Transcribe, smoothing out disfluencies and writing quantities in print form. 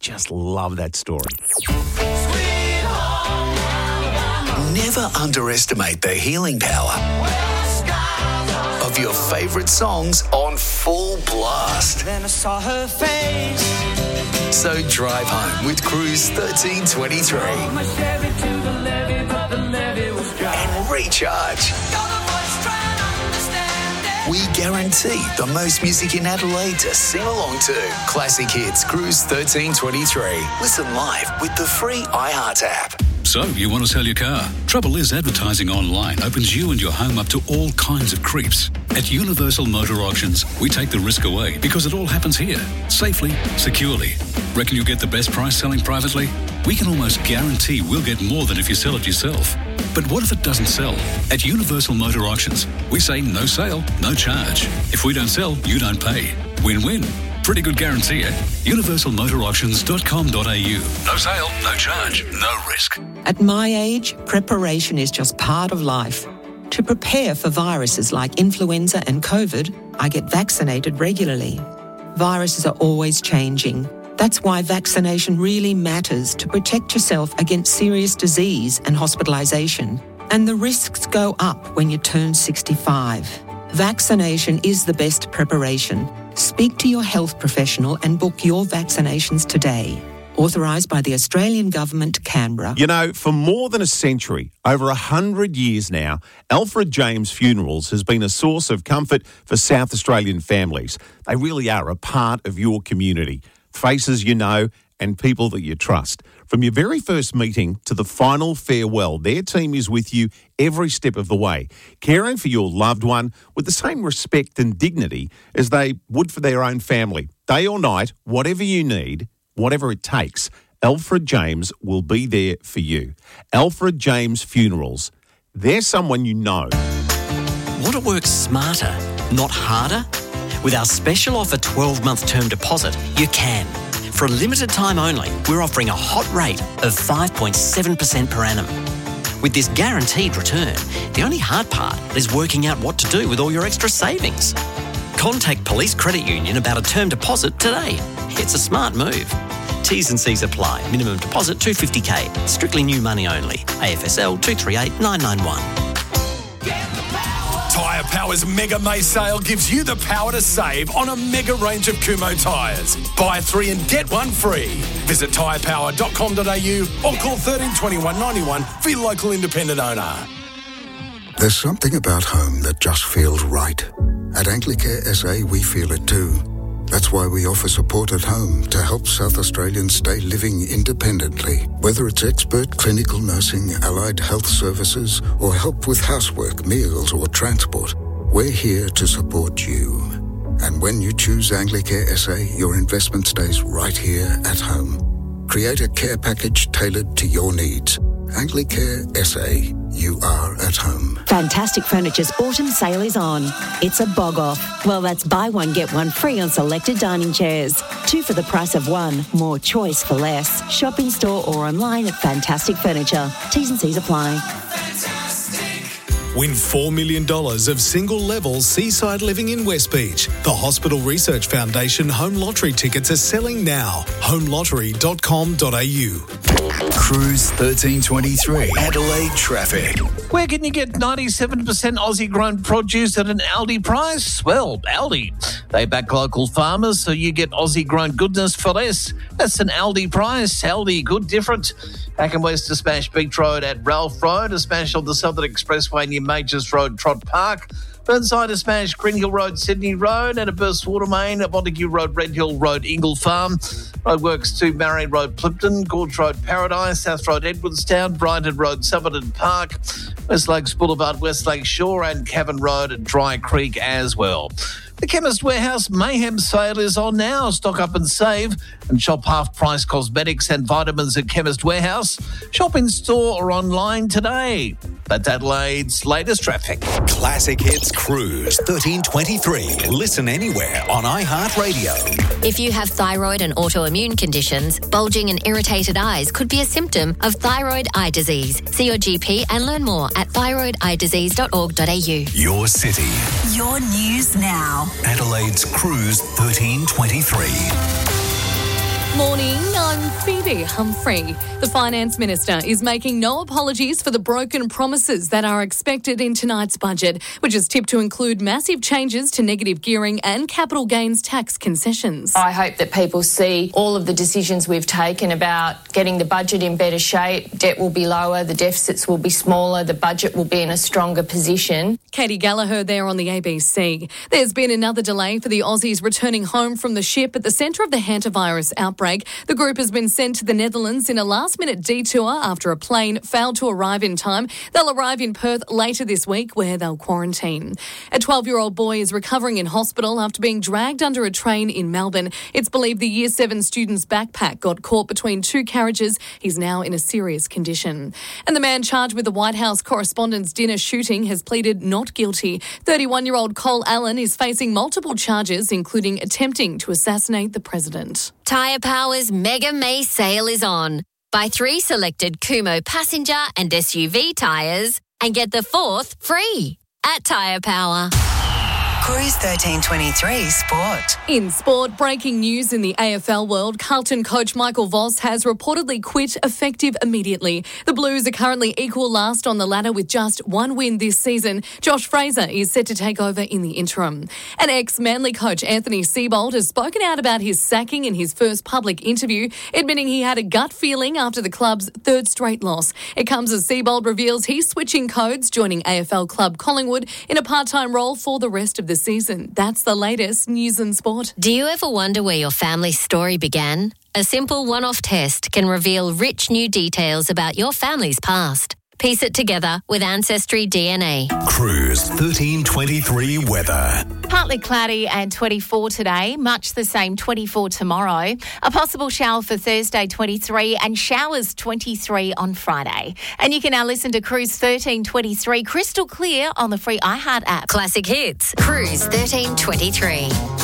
just love that story. Never underestimate the healing power of your favourite songs on full blast. Then I saw her face. So drive home with Cruise 1323 and recharge. We guarantee the most music in Adelaide to sing along to. Classic Hits Cruise 1323. Listen live with the free iHeart app. So, you want to sell your car? Trouble is, advertising online opens you and your home up to all kinds of creeps. At Universal Motor Auctions, we take the risk away because it all happens here, safely, securely. Reckon you'll get the best price selling privately? We can almost guarantee we'll get more than if you sell it yourself. But what if it doesn't sell? At Universal Motor Auctions, we say no sale, no charge. If we don't sell, you don't pay. Win-win. Pretty good guarantee at universalmotorauctions.com.au. No sale, no charge, no risk. At my age, preparation is just part of life. To prepare for viruses like influenza and COVID, I get vaccinated regularly. Viruses are always changing. That's why vaccination really matters to protect yourself against serious disease and hospitalisation. And the risks go up when you turn 65. Vaccination is the best preparation. Speak to your health professional and book your vaccinations today. Authorised by the Australian Government, Canberra. You know, for more than a century, over 100 years now, Alfred James Funerals has been a source of comfort for South Australian families. They really are a part of your community. Faces you know and people that you trust. From your very first meeting to the final farewell, their team is with you every step of the way, caring for your loved one with the same respect and dignity as they would for their own family. Day or night, whatever you need, whatever it takes, Alfred James will be there for you. Alfred James Funerals. They're someone you know. Want to work smarter, not harder? With our special offer 12-month term deposit, you can. For a limited time only, we're offering a hot rate of 5.7% per annum. With this guaranteed return, the only hard part is working out what to do with all your extra savings. Contact Police Credit Union about a term deposit today. It's a smart move. T's and C's apply. Minimum deposit $250K. Strictly new money only. AFSL 238991. Tyre Power's Mega May sale gives you the power to save on a mega range of Kumho tyres. Buy 3 and get 1 free. Visit tyrepower.com.au or call 13 21 91 for your local independent owner. There's something about home that just feels right. At Anglicare SA, we feel it too. That's why we offer support at home to help South Australians stay living independently. Whether it's expert clinical nursing, allied health services, or help with housework, meals, or transport, we're here to support you. And when you choose Anglicare SA, your investment stays right here at home. Create a care package tailored to your needs. Anglicare SA. You are at home. Fantastic Furniture's autumn sale is on. It's a bog off. Well, that's buy one, get one free on selected dining chairs. 2 for the price of 1. More choice for less. Shop in store or online at Fantastic Furniture. T's and C's apply. Win $4 million of single-level seaside living in West Beach. The Hospital Research Foundation home lottery tickets are selling now. homelottery.com.au. Cruise 1323. Adelaide traffic. Where can you get 97% Aussie-grown produce at an Aldi price? Well, Aldi. They back local farmers, so you get Aussie-grown goodness for less. That's an Aldi price. Aldi, good, different. Back and west to Smash Beach Road at Ralph Road, a smash on the Southern Expressway near Majors Road, Trott Park. Burnside to Smash Green Hill Road, Sydney Road, and a burst water main at Montague Road, Red Hill Road, Ingle Farm. Roadworks to Marion Road, Plimpton, Gorge Road, Paradise, South Road, Edwardstown, Brighton Road, Somerton Park, West Lakes Boulevard, West Lake Shore, and Cavan Road at Dry Creek as well. The Chemist Warehouse Mayhem sale is on now. Stock up and save and shop half-price cosmetics and vitamins at Chemist Warehouse. Shop in store or online today. That's Adelaide's latest traffic. Classic Hits Cruise 1323. Listen anywhere on iHeartRadio. If you have thyroid and autoimmune conditions, bulging and irritated eyes could be a symptom of thyroid eye disease. See your GP and learn more at thyroideyedisease.org.au. Your city. Your news now. Adelaide's Cruise 1323. Morning, I'm Phoebe Humphrey. The Finance Minister is making no apologies for the broken promises that are expected in tonight's budget, which is tipped to include massive changes to negative gearing and capital gains tax concessions. I hope that people see all of the decisions we've taken about getting the budget in better shape. Debt will be lower, the deficits will be smaller, the budget will be in a stronger position. Katie Gallagher there on the ABC. There's been another delay for the Aussies returning home from the ship at the centre of the hantavirus outbreak. The group has been sent to the Netherlands in a last-minute detour after a plane failed to arrive in time. They'll arrive in Perth later this week, where they'll quarantine. A 12-year-old boy is recovering in hospital after being dragged under a train in Melbourne. It's believed the Year 7 student's backpack got caught between two carriages. He's now in a serious condition. And the man charged with the White House Correspondents' Dinner shooting has pleaded not guilty. 31-year-old Cole Allen is facing multiple charges, including attempting to assassinate the president. Tyre Power's Mega May sale is on. Buy 3 selected Kumo passenger and SUV tyres and get the 4th free at Tyre Power. Cruise 1323 Sport. In sport, breaking news in the AFL world. Carlton coach Michael Voss has reportedly quit effective immediately. The Blues are currently equal last on the ladder with just one win this season. Josh Fraser is set to take over in the interim. And ex-Manly coach Anthony Seibold has spoken out about his sacking in his first public interview, admitting he had a gut feeling after the club's third straight loss. It comes as Seibold reveals he's switching codes, joining AFL club Collingwood in a part-time role for the rest of the season. That's the latest news and sport. Do you ever wonder where your family's story began? A simple one-off test can reveal rich new details about your family's past. Piece it together with Ancestry DNA. Cruise 1323 weather. Partly cloudy and 24 today, much the same 24 tomorrow. A possible shower for Thursday 23 and showers 23 on Friday. And you can now listen to Cruise 1323 crystal clear on the free iHeart app. Classic hits, Cruise 1323.